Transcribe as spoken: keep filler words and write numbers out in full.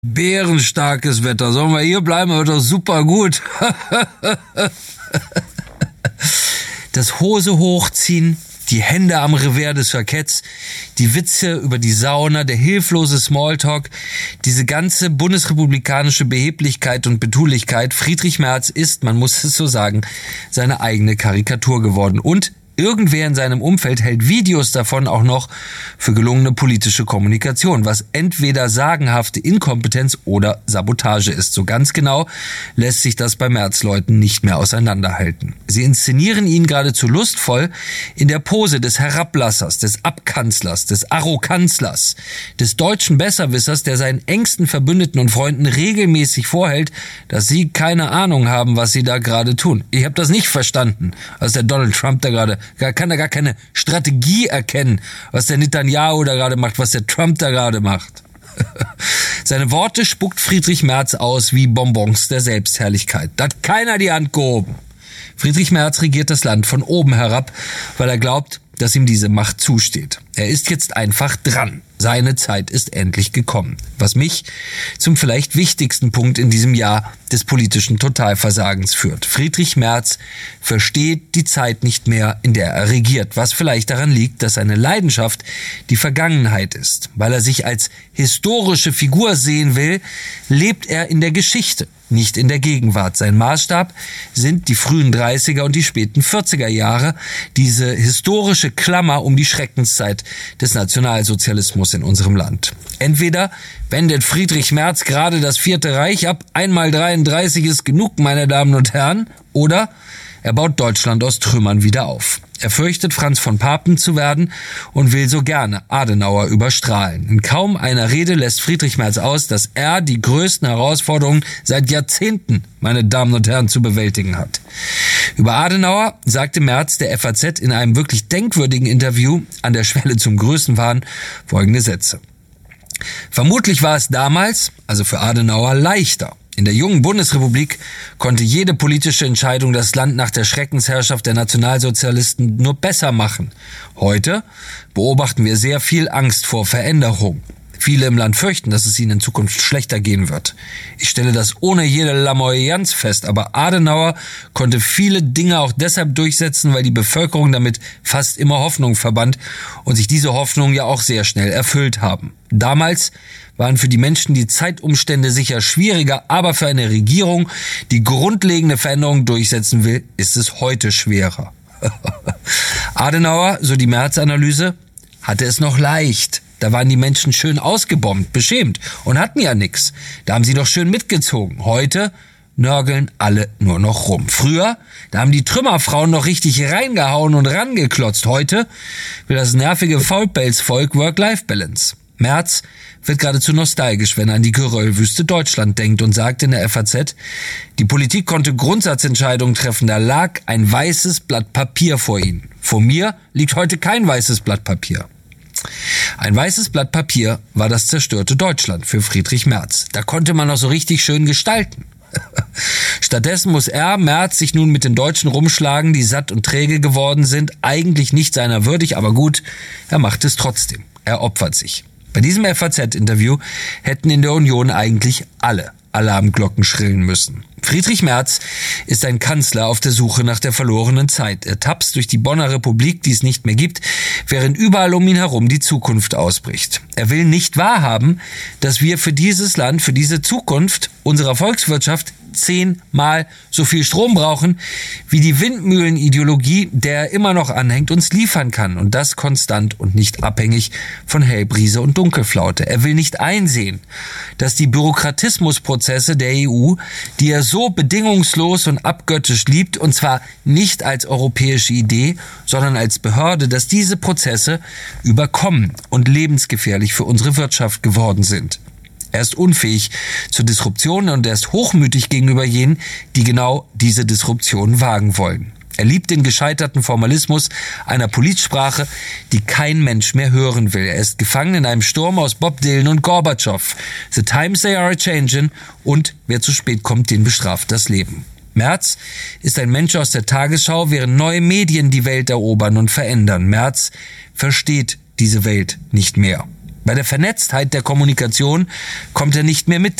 Bärenstarkes Wetter. Sollen wir hier bleiben? Wird doch super gut. Das Hose hochziehen, die Hände am Revers des Jacketts, die Witze über die Sauna, der hilflose Smalltalk, diese ganze bundesrepublikanische Beheblichkeit und Betulichkeit. Friedrich Merz ist, man muss es so sagen, seine eigene Karikatur geworden. Und irgendwer in seinem Umfeld hält Videos davon auch noch für gelungene politische Kommunikation, was entweder sagenhafte Inkompetenz oder Sabotage ist. So ganz genau lässt sich das bei Merz-Leuten nicht mehr auseinanderhalten. Sie inszenieren ihn geradezu lustvoll in der Pose des Herablassers, des Abkanzlers, des Arroganzlers, des deutschen Besserwissers, der seinen engsten Verbündeten und Freunden regelmäßig vorhält, dass sie keine Ahnung haben, was sie da gerade tun. Ich habe das nicht verstanden, was der Donald Trump da gerade Er kann da gar keine Strategie erkennen, was der Netanyahu da gerade macht, was der Trump da gerade macht. Seine Worte spuckt Friedrich Merz aus wie Bonbons der Selbstherrlichkeit. Da hat keiner die Hand gehoben. Friedrich Merz regiert das Land von oben herab, weil er glaubt, dass ihm diese Macht zusteht. Er ist jetzt einfach dran. Seine Zeit ist endlich gekommen. Was mich zum vielleicht wichtigsten Punkt in diesem Jahr des politischen Totalversagens führt. Friedrich Merz versteht die Zeit nicht mehr, in der er regiert, was vielleicht daran liegt, dass seine Leidenschaft die Vergangenheit ist. Weil er sich als historische Figur sehen will, lebt er in der Geschichte, nicht in der Gegenwart. Sein Maßstab sind die frühen dreißiger und die späten vierziger Jahre, diese historische Klammer um die Schreckenszeit des Nationalsozialismus in unserem Land. Entweder wendet Friedrich Merz gerade das Vierte Reich ab, einmal dreiunddreißig ist genug, meine Damen und Herren, oder er baut Deutschland aus Trümmern wieder auf. Er fürchtet, Franz von Papen zu werden und will so gerne Adenauer überstrahlen. In kaum einer Rede lässt Friedrich Merz aus, dass er die größten Herausforderungen seit Jahrzehnten, meine Damen und Herren, zu bewältigen hat. Über Adenauer sagte Merz der F A Z in einem wirklich denkwürdigen Interview an der Schwelle zum Größenwahn folgende Sätze. Vermutlich war es damals, also für Adenauer, leichter. In der jungen Bundesrepublik konnte jede politische Entscheidung das Land nach der Schreckensherrschaft der Nationalsozialisten nur besser machen. Heute beobachten wir sehr viel Angst vor Veränderung. Viele im Land fürchten, dass es ihnen in Zukunft schlechter gehen wird. Ich stelle das ohne jede Lamoyanz fest, aber Adenauer konnte viele Dinge auch deshalb durchsetzen, weil die Bevölkerung damit fast immer Hoffnung verband und sich diese Hoffnungen ja auch sehr schnell erfüllt haben. Damals waren für die Menschen die Zeitumstände sicher schwieriger, aber für eine Regierung, die grundlegende Veränderungen durchsetzen will, ist es heute schwerer. Adenauer, so die Merz-Analyse, hatte es noch leicht. Da waren die Menschen schön ausgebombt, beschämt und hatten ja nix. Da haben sie doch schön mitgezogen. Heute nörgeln alle nur noch rum. Früher, da haben die Trümmerfrauen noch richtig reingehauen und rangeklotzt. Heute will das nervige Faulpelzvolk Work-Life-Balance. Merz wird geradezu nostalgisch, wenn er an die Geröllwüste Deutschland denkt und sagt in der F A Z, die Politik konnte Grundsatzentscheidungen treffen, da lag ein weißes Blatt Papier vor ihnen. Vor mir liegt heute kein weißes Blatt Papier. Ein weißes Blatt Papier war das zerstörte Deutschland für Friedrich Merz. Da konnte man noch so richtig schön gestalten. Stattdessen muss er, Merz, sich nun mit den Deutschen rumschlagen, die satt und träge geworden sind, eigentlich nicht seiner würdig, aber gut, er macht es trotzdem. Er opfert sich. Bei diesem F A Z-Interview hätten in der Union eigentlich alle Alarmglocken schrillen müssen. Friedrich Merz ist ein Kanzler auf der Suche nach der verlorenen Zeit. Er tapst durch die Bonner Republik, die es nicht mehr gibt, während überall um ihn herum die Zukunft ausbricht. Er will nicht wahrhaben, dass wir für dieses Land, für diese Zukunft unserer Volkswirtschaft zehnmal so viel Strom brauchen, wie die Windmühlenideologie, der er immer noch anhängt, uns liefern kann. Und das konstant und nicht abhängig von Hellbrise und Dunkelflaute. Er will nicht einsehen, dass die Bürokratismusprozesse der E U, die er so bedingungslos und abgöttisch liebt, und zwar nicht als europäische Idee, sondern als Behörde, dass diese Prozesse überkommen und lebensgefährlich für unsere Wirtschaft geworden sind. Er ist unfähig zur Disruption und er ist hochmütig gegenüber jenen, die genau diese Disruption wagen wollen. Er liebt den gescheiterten Formalismus einer Politsprache, die kein Mensch mehr hören will. Er ist gefangen in einem Sturm aus Bob Dylan und Gorbatschow. The times they are a-changin' und wer zu spät kommt, den bestraft das Leben. Merz ist ein Mensch aus der Tagesschau, während neue Medien die Welt erobern und verändern. Merz versteht diese Welt nicht mehr. Bei der Vernetztheit der Kommunikation kommt er nicht mehr mit.